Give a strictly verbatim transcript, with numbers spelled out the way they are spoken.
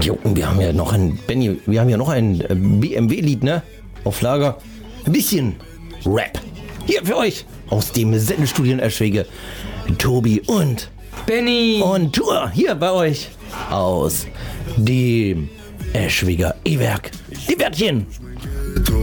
Jo, und wir haben ja noch ein, Benny, wir haben ja noch ein äh, B M W-Lied, ne? Auf Lager. Ein bisschen Rap. Hier für euch aus dem Sendestudio in Eschwege. Tobi und Benny. und Tour hier bei euch aus dem Eschweger E-Werk. Die Wörtchen.